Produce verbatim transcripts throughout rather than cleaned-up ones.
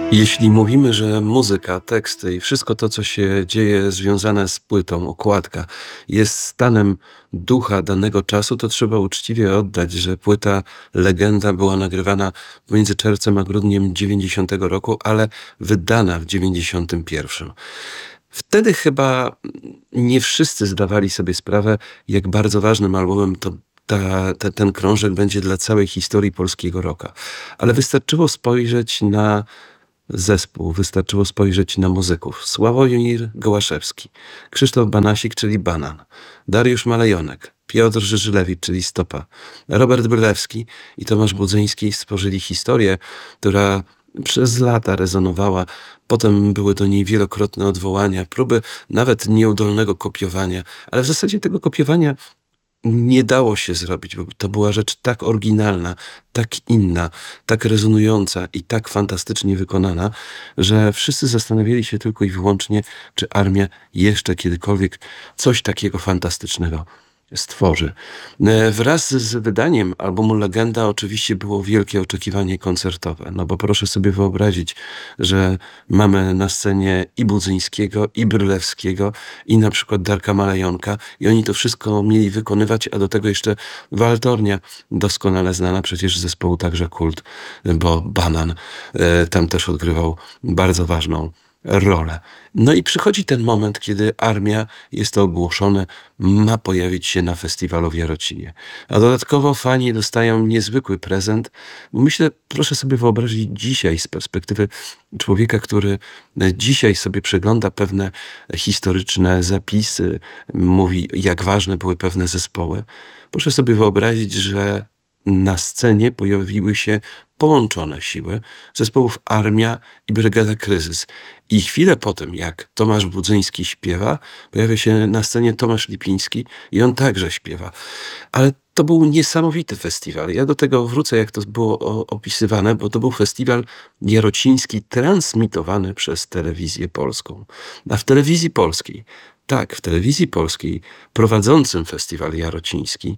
Jeśli mówimy, że muzyka, teksty i wszystko to, co się dzieje związane z płytą, okładka, jest stanem ducha danego czasu, to trzeba uczciwie oddać, że płyta Legenda była nagrywana między czerwcem a grudniem dziewięćdziesiątego roku, ale wydana w dziewięćdziesiątym pierwszym. Wtedy chyba nie wszyscy zdawali sobie sprawę, jak bardzo ważnym albumem to ta, te, ten krążek będzie dla całej historii polskiego rocka. Ale wystarczyło spojrzeć na zespół, wystarczyło spojrzeć na muzyków. Sławomir Gołaszewski, Krzysztof Banasik, czyli Banan, Dariusz Malejonek, Piotr Żyżylewicz, czyli Stopa, Robert Brylewski i Tomasz Budzyński stworzyli historię, która przez lata rezonowała. Potem były do niej wielokrotne odwołania, próby nawet nieudolnego kopiowania, ale w zasadzie tego kopiowania nie dało się zrobić, bo to była rzecz tak oryginalna, tak inna, tak rezonująca i tak fantastycznie wykonana, że wszyscy zastanawiali się tylko i wyłącznie, czy Armia jeszcze kiedykolwiek coś takiego fantastycznego stworzy. E, Wraz z wydaniem albumu Legenda oczywiście było wielkie oczekiwanie koncertowe, no bo proszę sobie wyobrazić, że mamy na scenie i Budzyńskiego, i Brylewskiego, i na przykład Darka Malejonka i oni to wszystko mieli wykonywać, a do tego jeszcze waltornia doskonale znana przecież zespołu także Kult, bo Banan e, tam też odgrywał bardzo ważną rolę. No i przychodzi ten moment, kiedy Armia, jest to ogłoszone, ma pojawić się na festiwalu w Jarocinie. A dodatkowo fani dostają niezwykły prezent. Myślę, proszę sobie wyobrazić dzisiaj z perspektywy człowieka, który dzisiaj sobie przegląda pewne historyczne zapisy, mówi, jak ważne były pewne zespoły. Proszę sobie wyobrazić, że na scenie pojawiły się połączone siły zespołów Armia i Brygada Kryzys. I chwilę po tym, jak Tomasz Budzyński śpiewa, pojawia się na scenie Tomasz Lipiński i on także śpiewa. Ale to był niesamowity festiwal. Ja do tego wrócę, jak to było opisywane, bo to był festiwal jarociński transmitowany przez Telewizję Polską. A w Telewizji Polskiej, tak, w Telewizji Polskiej prowadzącym festiwal jarociński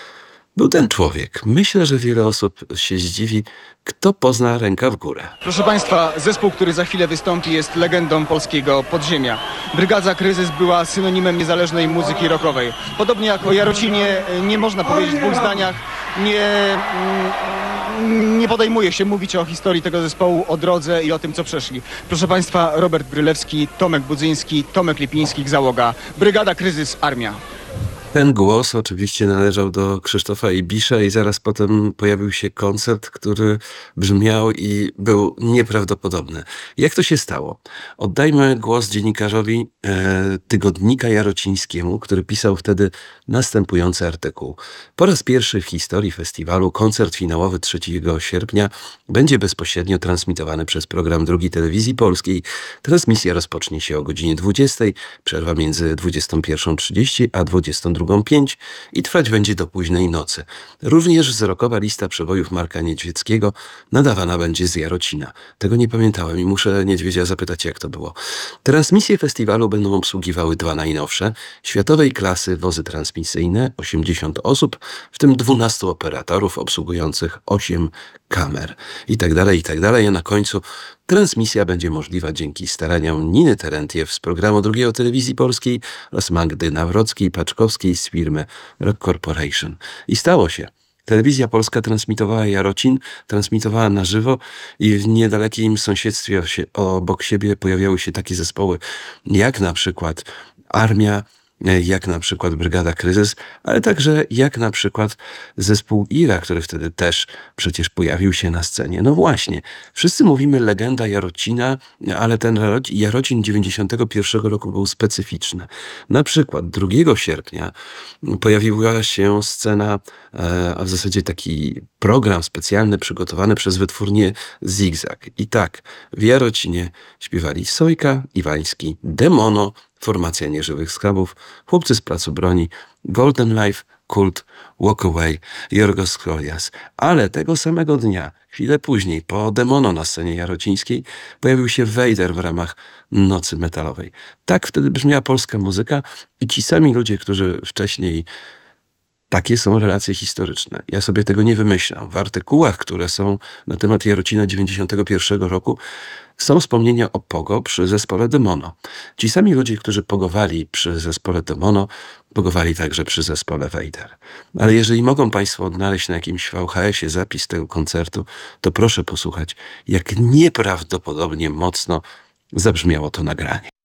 był ten człowiek. Myślę, że wiele osób się zdziwi, kto pozna Ręka w górę. Proszę Państwa, zespół, który za chwilę wystąpi, jest legendą polskiego podziemia. Brygada Kryzys była synonimem niezależnej muzyki rockowej. Podobnie jak o Jarocinie nie można powiedzieć w dwóch zdaniach. Nie, nie podejmuje się mówić o historii tego zespołu, o drodze i o tym, co przeszli. Proszę Państwa, Robert Brylewski, Tomek Budzyński, Tomek Lipiński, załoga. Brygada Kryzys, Armia. Ten głos oczywiście należał do Krzysztofa Ibisza i zaraz potem pojawił się koncert, który brzmiał i był nieprawdopodobny. Jak to się stało? Oddajmy głos dziennikarzowi e, Tygodnika Jarocińskiemu, który pisał wtedy następujący artykuł. Po raz pierwszy w historii festiwalu koncert finałowy trzeciego sierpnia będzie bezpośrednio transmitowany przez program Drugi Telewizji Polskiej. Transmisja rozpocznie się o godzinie dwudziestej, przerwa między dwudziestą pierwszą trzydzieści a dwudziestą drugą pięć i trwać będzie do późnej nocy. Również wzrokowa lista przebojów Marka Niedźwieckiego nadawana będzie z Jarocina. Tego nie pamiętałem i muszę Niedźwiedzia zapytać, jak to było. Transmisje festiwalu będą obsługiwały dwa najnowsze, światowej klasy wozy transmisyjne, osiemdziesiąt osób, w tym dwunastu operatorów obsługujących osiem kamer i tak dalej, i tak dalej. A na końcu transmisja będzie możliwa dzięki staraniom Niny Terentiew z programu Drugiego Telewizji Polskiej oraz Magdy Nawrockiej-Paczkowskiej z firmy Rock Corporation. I stało się. Telewizja Polska transmitowała Jarocin, transmitowała na żywo i w niedalekim sąsiedztwie obok siebie pojawiały się takie zespoły jak na przykład Armia, jak na przykład Brygada Kryzys, ale także jak na przykład zespół Ira, który wtedy też przecież pojawił się na scenie. No właśnie, wszyscy mówimy legenda Jarocina, ale ten Jarocin dziewięćdziesiątego pierwszego roku był specyficzny. Na przykład drugiego sierpnia pojawiła się scena, a w zasadzie taki program specjalny przygotowany przez wytwórnię Zigzag. I tak, w Jarocinie śpiewali Sojka, Iwański, Demono, Formacja Nieżywych Skarbów, Chłopcy z Placu Broni, Golden Life, Kult, Walk Away, Jorgos Kolias. Ale tego samego dnia, chwilę później, po Demono na scenie jarocińskiej, pojawił się Vader w ramach Nocy Metalowej. Tak wtedy brzmiała polska muzyka i ci sami ludzie, którzy wcześniej Takie są relacje historyczne. Ja sobie tego nie wymyślam. W artykułach, które są na temat Jarocina dziewięćdziesiątego pierwszego roku, są wspomnienia o Pogo przy zespole Demono. Ci sami ludzie, którzy pogowali przy zespole Demono, pogowali także przy zespole Wejder. Ale jeżeli mogą Państwo odnaleźć na jakimś V H S ie zapis tego koncertu, to proszę posłuchać, jak nieprawdopodobnie mocno zabrzmiało to nagranie.